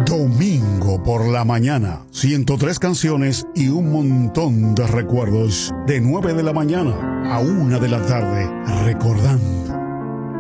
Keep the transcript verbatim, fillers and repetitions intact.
Domingo por la mañana, ciento tres canciones y un montón de recuerdos. De nueve de la mañana a una de la tarde, recordando